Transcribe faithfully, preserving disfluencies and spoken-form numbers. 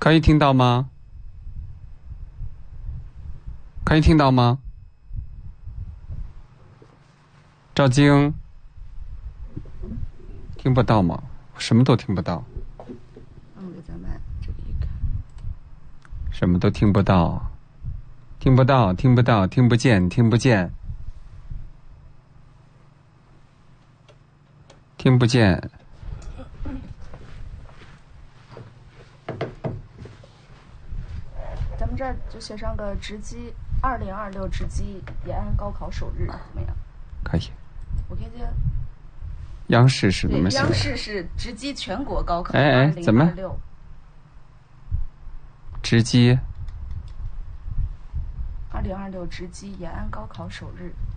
可以听到吗？可以听到吗？赵晶，听不到吗？什么都听不到。 嗯，给咱们这里看。 什么都听不到，听不到，听不到，听不见，听不见，听不见。 咱们这儿就写上个直击二零二六直击延安高考首日，怎么样？ 可以。 我看见央视是怎么对， 写的？ 央视是直击全国高考。 哎哎，怎么？直击。 二零二六直击延安高考首日。